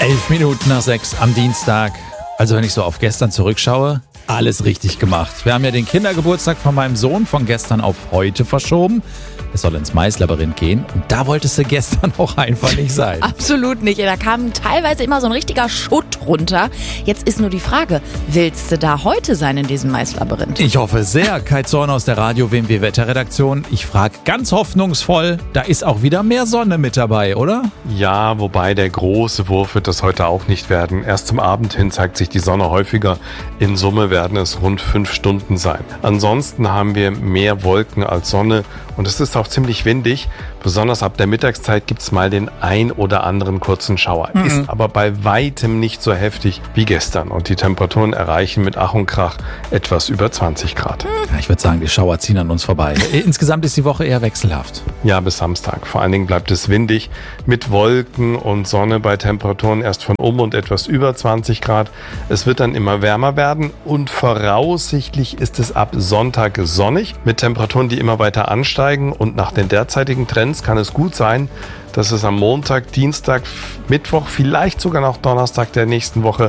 11:11 am Dienstag. Also wenn ich so auf gestern zurückschaue, alles richtig gemacht. Wir haben ja den Kindergeburtstag von meinem Sohn von gestern auf heute verschoben. Es soll ins Maislabyrinth gehen und da wolltest du gestern auch einfach nicht sein. Absolut nicht. Da kam teilweise immer so ein richtiger Schutt runter. Jetzt ist nur die Frage, willst du da heute sein in diesem Maislabyrinth? Ich hoffe sehr. Kai Zorn aus der Radio-WMW Wetterredaktion. Ich frage ganz hoffnungsvoll, da ist auch wieder mehr Sonne mit dabei, oder? Ja, wobei der große Wurf wird das heute auch nicht werden. Erst zum Abend hin zeigt sich die Sonne häufiger. In Summe werden es rund 5 Stunden sein. Ansonsten haben wir mehr Wolken als Sonne und es ist auch ziemlich windig. Besonders ab der Mittagszeit gibt es mal den ein oder anderen kurzen Schauer. Ist aber bei weitem nicht so heftig wie gestern. Und die Temperaturen erreichen mit Ach und Krach etwas über 20 Grad. Ja, ich würde sagen, die Schauer ziehen an uns vorbei. Insgesamt ist die Woche eher wechselhaft. Ja, bis Samstag. Vor allen Dingen bleibt es windig mit Wolken und Sonne bei Temperaturen erst von und etwas über 20 Grad. Es wird dann immer wärmer werden und voraussichtlich ist es ab Sonntag sonnig mit Temperaturen, die immer weiter ansteigen. Und nach den derzeitigen Trends kann es gut sein, dass es am Montag, Dienstag, Mittwoch, vielleicht sogar noch Donnerstag der nächsten Woche